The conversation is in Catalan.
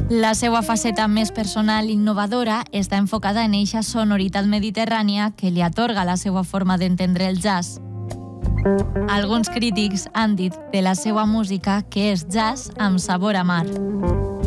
La seva faceta més personal i innovadora està enfocada en eixa sonoritat mediterrània que li atorga la seva forma d'entendre el jazz. Alguns crítics han dit de la seva música que és jazz amb sabor a mar.